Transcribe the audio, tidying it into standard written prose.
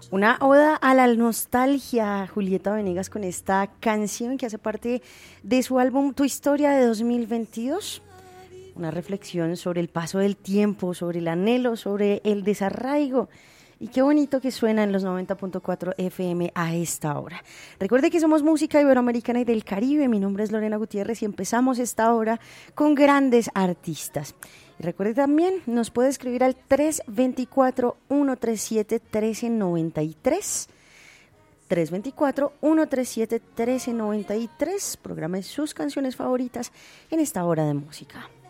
Una oda a la nostalgia, Julieta Venegas, con esta canción que hace parte de su álbum Tu Historia de 2022. Una reflexión sobre el paso del tiempo, sobre el anhelo, sobre el desarraigo. Y qué bonito que suena en los 90.4 FM a esta hora. Recuerde que somos música iberoamericana y del Caribe. Mi nombre es Lorena Gutiérrez y empezamos esta hora con grandes artistas. Y recuerde también, nos puede escribir al 324-137-1393. 324-137-1393. Programe sus canciones favoritas en esta hora de música.